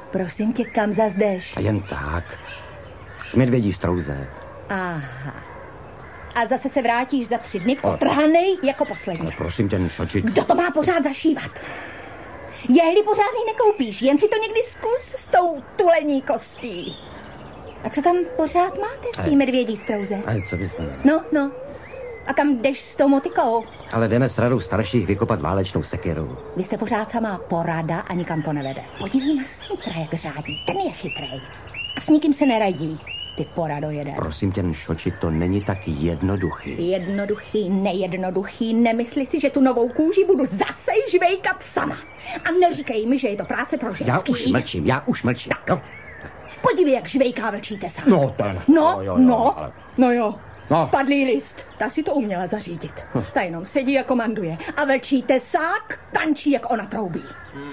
Prosím tě, kam zas jdeš? A jen tak. K Medvědí Strouze. Aha. A zase se vrátíš za 3 dny potrhanej jako poslední. Ale prosím tě, Nšoči. Kdo to má pořád zašívat? Jehly pořádný nekoupíš, jen si to někdy zkus s tou tulení kostí. A co tam pořád máte v té Medvědí Strouze? Ale co bys... No. A kam jdeš s tou motikou? Ale jdeme s radou starších vykopat válečnou sekiru. Vy jste pořád samá porada a nikam to nevede. Podívej na Sejtra, jak řádí. Ten je chytrej. A s nikým se neradí. Ty porado jeden. Prosím tě, Nšoči, to není tak jednoduchý. Jednoduchý, nejednoduchý. Nemysli si, že tu novou kůži budu zase žvejkat sama. A neříkej mi, že je to práce pro ženský. Já už mlčím. Tak. Podívej, jak žvejká vlčí tesa. No, ten. No jo. Spadlý list. Ta si to uměla zařídit. Ta jenom sedí a komanduje. A vlčí tesák tančí, jak ona troubí.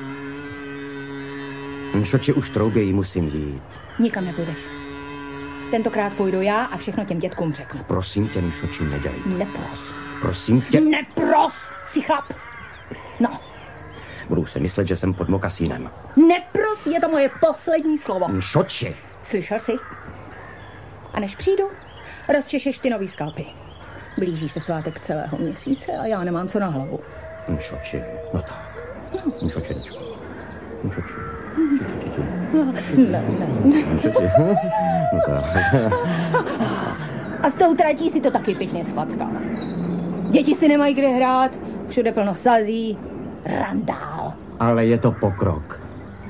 Nšoči, už troubějí, musím jít. Nikam nepůjdeš. Tentokrát půjdu já a všechno těm dětkům řeknu. Prosím tě, Nšoči, nedělej. Nepros. Prosím tě. Nepros, jsi chlap. No. Budu si myslet, že jsem pod mokasínem. Nepros, je to moje poslední slovo. Nšoči. Slyšel jsi? A než přijdu, rozčešeš ty nový skalpy. Blíží se svátek celého měsíce a já nemám co na hlavu. Nšoči, no tak. Nšočenčko. Nšoči. Ne. Nšoči. No tak. A s tou tratí si to taky pěkně svatkal. Děti si nemají kde hrát, všude plno sazí, randál. Ale je to pokrok.